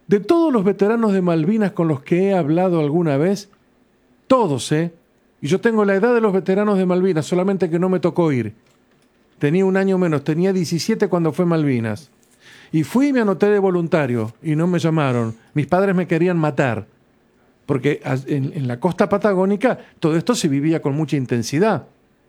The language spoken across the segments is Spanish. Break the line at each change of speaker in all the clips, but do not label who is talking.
De todos los veteranos de Malvinas con los que he hablado alguna vez, todos, y yo tengo la edad de los veteranos de Malvinas, solamente que no me tocó ir. Tenía un año menos, tenía 17 cuando fue Malvinas. Y fui y me anoté de voluntario, y no me llamaron. Mis padres me querían matar, porque en la costa patagónica todo esto se vivía con mucha intensidad.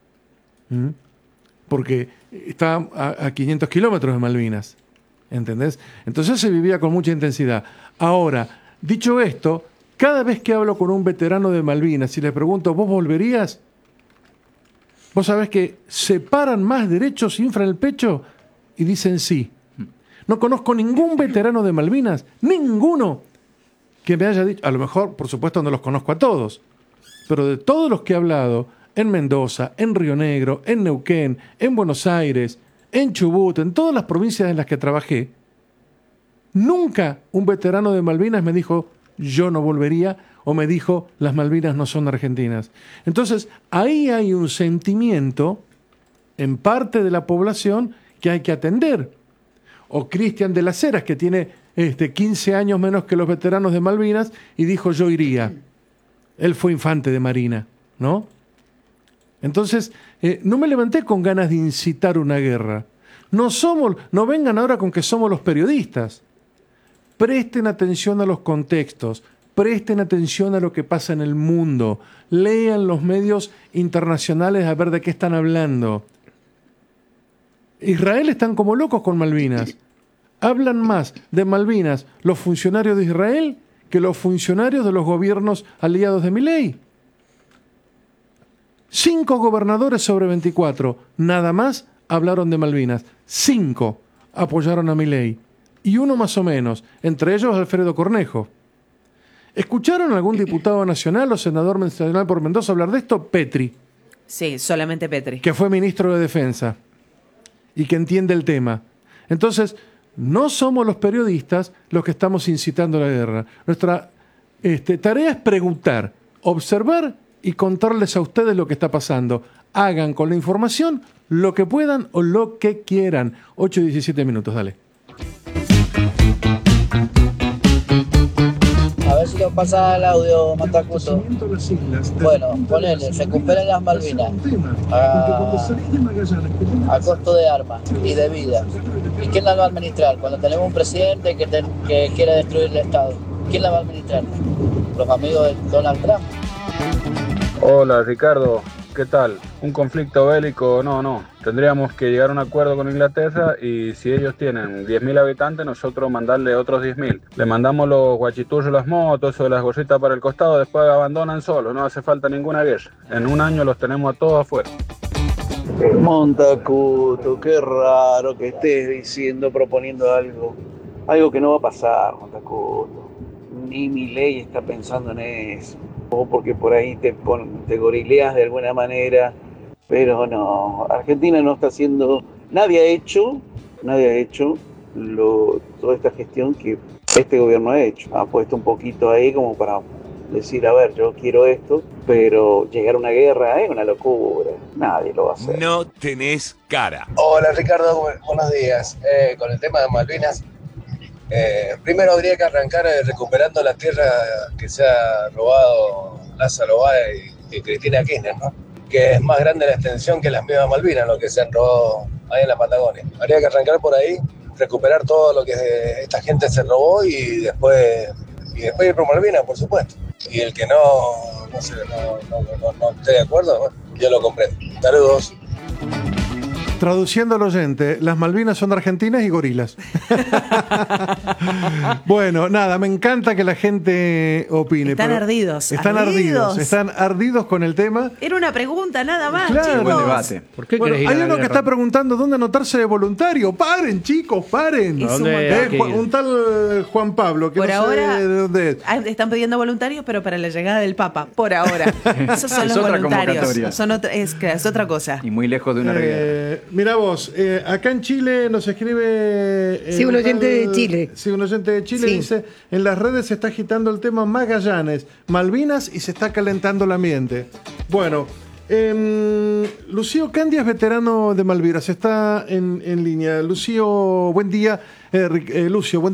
Porque está a 500 kilómetros de Malvinas, ¿entendés? Entonces se vivía con mucha intensidad. Ahora, dicho esto, cada vez que hablo con un veterano de Malvinas y le pregunto, ¿vos volverías? Vos sabés que se paran más derechos, infran el pecho y dicen sí. No conozco ningún veterano de Malvinas, ninguno, que me haya dicho, a lo mejor, por supuesto, no los conozco a todos, pero de todos los que he hablado, en Mendoza, en Río Negro, en Neuquén, en Buenos Aires, en Chubut, en todas las provincias en las que trabajé, nunca un veterano de Malvinas me dijo, yo no volvería, o me dijo, las Malvinas no son argentinas. Entonces, ahí hay un sentimiento en parte de la población que hay que atender. O Cristian de las Heras, que tiene 15 años menos que los veteranos de Malvinas, y dijo, yo iría. Él fue infante de Marina, ¿no? Entonces, no me levanté con ganas de incitar una guerra. No vengan ahora con que somos los periodistas. Presten atención a los contextos, presten atención a lo que pasa en el mundo, lean los medios internacionales a ver de qué están hablando. Israel están como locos con Malvinas. Hablan más de Malvinas los funcionarios de Israel que los funcionarios de los gobiernos aliados de Milei. 5 gobernadores sobre 24, nada más hablaron de Malvinas. 5 apoyaron a Milei. Y uno más o menos, entre ellos Alfredo Cornejo. ¿Escucharon a algún diputado nacional o senador nacional por Mendoza hablar de esto? Petri.
Sí, solamente Petri.
Que fue ministro de Defensa y que entiende el tema. Entonces, no somos los periodistas los que estamos incitando a la guerra. Nuestra tarea es preguntar, observar y contarles a ustedes lo que está pasando. Hagan con la información lo que puedan o lo que quieran. 8 y 17 minutos, dale.
A ver si nos pasa el audio, Matacuto. Bueno, ponele, recuperen las Malvinas a costo de armas y de vida. ¿Y quién las va a administrar? Cuando tenemos un presidente que quiere destruir el Estado, ¿quién la va a administrar? ¿Los amigos de Donald Trump?
Hola Ricardo, ¿qué tal? ¿Un conflicto bélico? No. Tendríamos que llegar a un acuerdo con Inglaterra y si ellos tienen 10.000 habitantes, nosotros mandarle otros 10.000. Le mandamos los guachiturros, las motos o las gorritas para el costado, después abandonan solos, no hace falta ninguna guerra. En un año los tenemos a todos afuera.
Montacuto, qué raro que estés diciendo, proponiendo algo que no va a pasar, Montacuto. Ni Milei está pensando en eso. O porque por ahí te gorileas de alguna manera, pero no, Argentina no está haciendo, nadie ha hecho toda esta gestión que este gobierno ha hecho. Ha puesto un poquito ahí como para decir, a ver, yo quiero esto, pero llegar a una guerra es una locura, nadie lo va a hacer.
No tenés cara.
Hola Ricardo, buenos días. Con el tema de Malvinas, primero habría que arrancar recuperando la tierra que se ha robado Lázaro Báez y Cristina Kirchner, ¿no? Que es más grande la extensión que las mismas Malvinas, lo que se han robado ahí en la Patagonia. Habría que arrancar por ahí, recuperar todo lo que esta gente se robó y después ir por Malvinas, por supuesto. Y el que no esté de acuerdo, bueno, yo lo comprendo. Saludos.
Traduciendo al oyente, las Malvinas son argentinas y gorilas. Bueno, nada, me encanta que la gente opine.
Están ardidos.
Están ardidos con el tema.
Era una pregunta nada más,
claro.
chicos.
Buen debate. ¿Por qué querés ir
hay
a la
uno que
guerra?
está preguntando dónde anotarse de voluntario. Paren, chicos, paren. Un tal Juan Pablo, que
por
no
ahora,
sé de dónde es.
Están pidiendo voluntarios, pero para la llegada del Papa, por ahora. Esos son los voluntarios. Es otra cosa.
Y muy lejos de una guerra.
Mirá vos, acá en Chile nos escribe...
Sí, un oyente de Chile.
Sí, un oyente de Chile
Sí.
dice, en las redes se está agitando el tema Magallanes, Malvinas y se está calentando el ambiente. Bueno, Lucio Candia es veterano de Malvinas, está en línea. Lucio, buen día. Lucio, buen